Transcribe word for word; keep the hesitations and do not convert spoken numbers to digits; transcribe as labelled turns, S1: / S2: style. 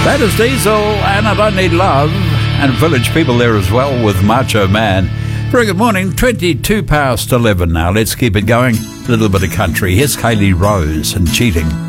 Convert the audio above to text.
S1: That is Diesel and I Don't Need Love, and Village People there as well with Macho Man. Very good morning, twenty-two past eleven now. Let's keep it going. A little bit of country. Here's Kaylee Rose and Cheating.